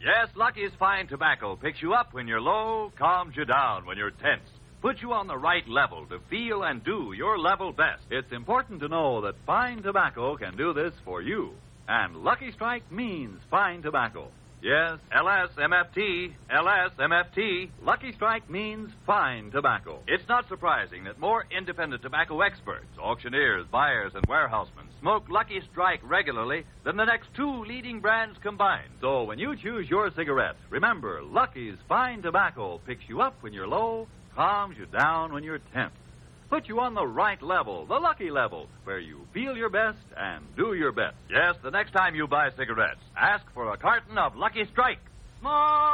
Yes, Lucky's fine tobacco picks you up when you're low, calms you down when you're tense, puts you on the right level to feel and do your level best. It's important to know that fine tobacco can do this for you. And Lucky Strike means fine tobacco. Yes, LSMFT, LSMFT. Lucky Strike means fine tobacco. It's not surprising that more independent tobacco experts, auctioneers, buyers, and warehousemen smoke Lucky Strike regularly than the next two leading brands combined. So when you choose your cigarette, remember, Lucky's fine tobacco picks you up when you're low, calms you down when you're tense, puts you on the right level, the Lucky level, where you feel your best and do your best. Yes, the next time you buy cigarettes, ask for a carton of Lucky Strike. Small